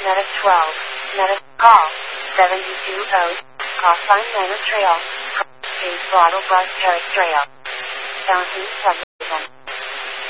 Meta 12, Meta, call, 720, call sign Meta Trail, Street Throttle Bus Terrestrial, Bounty